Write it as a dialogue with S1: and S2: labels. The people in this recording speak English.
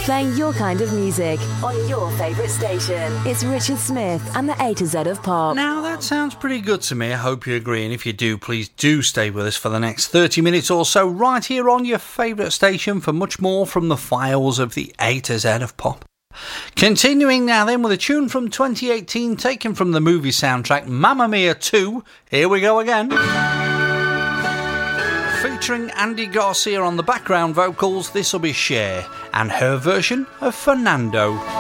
S1: playing your kind of music on your favourite station. It's Richard Smith and the A to Z of Pop.
S2: Now that sounds pretty good to me. I hope you agree, and if you do, please do stay with us for the next 30 minutes or so right here on your favourite station for much more from the files of the A to Z of Pop. Continuing now then with a tune from 2018 taken from the movie soundtrack Mamma Mia 2. Here we go again. Featuring Andy Garcia on the background vocals, this will be Cher and her version of Fernando.